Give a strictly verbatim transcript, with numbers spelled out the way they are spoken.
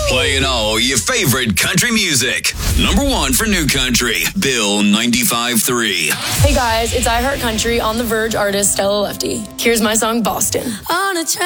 Playing all your favorite country music. Number one for new country, Bill ninety-five point three. Hey guys, it's iHeart Country on the Verge artist Stella Lefty. Here's my song, Boston. On a train